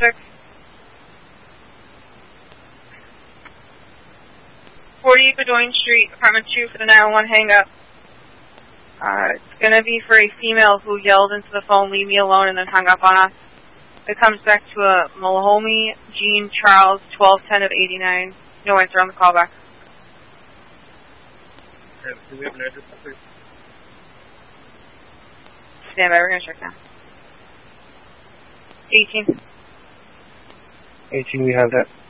subject? 48 Bedoin Street, apartment 2 for the 911 hang-up. It's going to be for a female who yelled into the phone, "Leave me alone," and then hung up on us. It comes back to a Malhomi Jean Charles, 1210 of 89. No answer on the callback. Do we have an address, please? Stand by, we're going to check now. 18. 18, we have that.